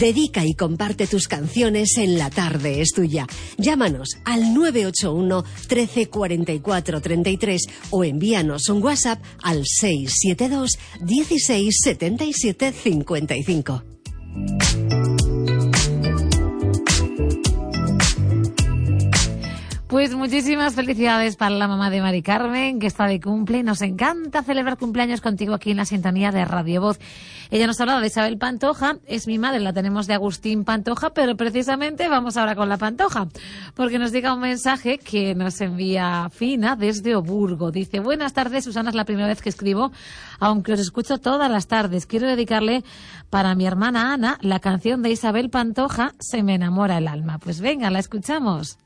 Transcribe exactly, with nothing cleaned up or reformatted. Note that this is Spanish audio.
Dedica y comparte tus canciones en La Tarde es Tuya. Llámanos al nueve ocho uno, trece, cuarenta y cuatro, treinta y tres o envíanos un WhatsApp al seis siete dos, dieciséis, setenta y siete, cincuenta y cinco. Pues muchísimas felicidades para la mamá de Mari Carmen, que está de cumple. Nos encanta celebrar cumpleaños contigo aquí en la sintonía de Radio Voz. Ella nos ha hablado de Isabel Pantoja, es mi madre, la tenemos de Agustín Pantoja, pero precisamente vamos ahora con la Pantoja, porque nos llega un mensaje que nos envía Fina desde Oburgo. Dice: buenas tardes, Susana, es la primera vez que escribo, aunque os escucho todas las tardes. Quiero dedicarle para mi hermana Ana la canción de Isabel Pantoja, Se me enamora el alma. Pues venga, la escuchamos.